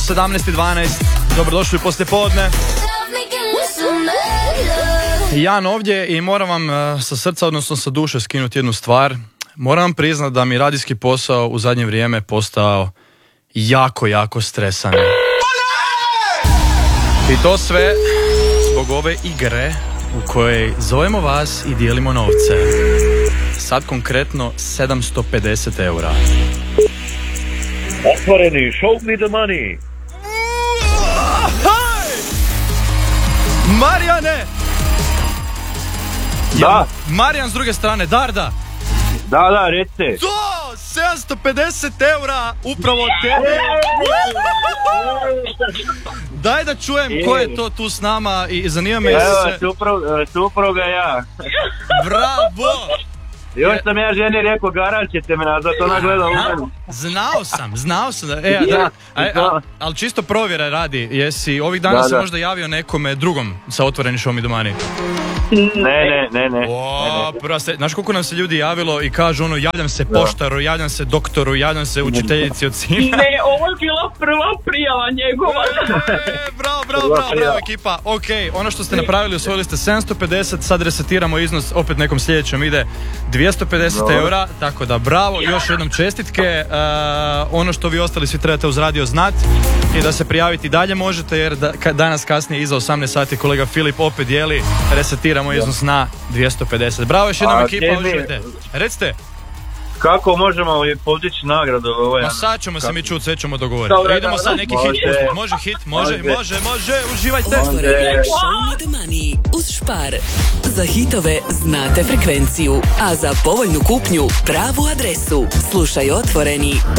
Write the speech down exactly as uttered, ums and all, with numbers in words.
sedamnaest i dvanaest. Dobrodošli u poslijepodne. Jan ovdje i moram vam uh, sa srca, odnosno sa duše skinuti jednu stvar. Moram vam priznat da mi radijski posao u zadnje vrijeme postao jako, jako stresan. I to sve zbog ove igre u kojoj zovemo vas i dijelimo novce. Sad konkretno sedamsto pedeset eura. Otvoreni, show me the money. Marijane! Da. Ja, Marijan s druge strane, Darda. Da, da, recite. To, sedamsto pedeset eura upravo tebi. Daj da čujem ko je to tu s nama i zanima me Evo, se... suprug, supruga ja. Bravo! Još sam ja ženi rekao, garant ćete me nazvat, ona gleda u mene. Znao sam, znao sam da, e, da, a, a, ali čisto provjera radi, jesi ovih dana da, se da. možda možda javio nekome drugom sa otvoreni Show Me The Money? Ne, ne, ne, ne. O, prva se, znaš koliko nam se ljudi javilo i kažu ono, javljam se poštaru, javljam se doktoru, javljam se učiteljici od sina. Ne, ovo je bila prva prijava njegova. E, bravo, bravo, bravo, bravo ekipa. Ok, ono što ste napravili, osvojili ste sedamsto pedeset, sad resetiramo iznos, opet nekom sljedećem ide dvjesto pedeset eura, tako da bravo, još jednom čestitke. Uh, ono što vi ostali svi trebate uz radio znat i da se prijaviti dalje možete, jer da, ka, danas kasnije iza osamnaest sati kolega Filip opet dijeli, resetiramo iznos na dvjesto pedeset. Bravo, još jednom A, ekipa, tebi... uživajte. Recite. Kako možemo podići nagradu? Ovaj, Ma sad ćemo se mi čuti, sve ćemo dogovoriti. Dobre, Idemo sad neki može. hit pustiti. Može hit, može, može, može, može, uživajte. Otvoreni Show Me The Money uz Spar. Za hitove znate frekvenciju, a za povoljnu kupnju pravu adresu. Slušaj Otvoreni